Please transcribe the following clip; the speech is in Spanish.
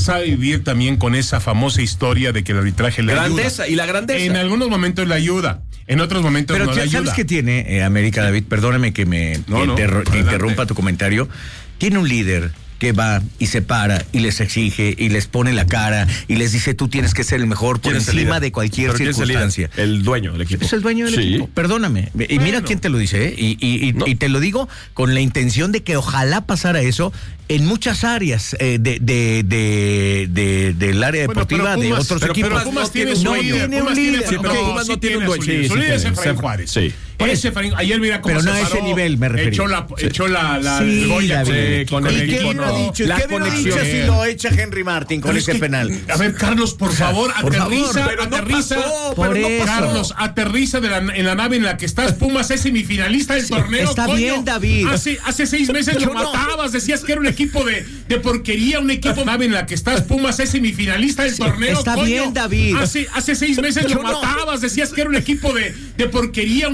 sabe vivir también con esa famosa historia de que el arbitraje le grandeza, ayuda. Y la grandeza. En algunos momentos le ayuda, en otros momentos pero no le ayuda. ¿Sabes qué tiene América, David? Perdóname que interrumpa tu comentario. Tiene un líder que va y se para y les exige y les pone la cara y les dice tú tienes que ser el mejor por encima de cualquier circunstancia. El dueño del equipo. Es el dueño del equipo, perdóname. Y mira quién te lo dice, y te lo digo con la intención de que ojalá pasara eso en muchas áreas del área deportiva de otros equipos. Pero Pumas tiene su líder. Pumas no tiene un dueño. Su líder es Efraín Juárez. Sí. Ayer mira cómo pero se no a ese nivel me refiero. Echó la Goya con el equipo. La conexión. Si lo echa Henry Martin con ese penal. A ver, Carlos, por favor, aterriza. Carlos, aterriza en la nave en la que estás. Pumas es semifinalista del torneo. Está bien, David. Hace 6 meses lo matabas, decías que era un equipo de porquería, un equipo nave en la que estás. Pumas es semifinalista del torneo. Está bien, David. Hace 6 meses lo matabas, decías que era un equipo de porquería.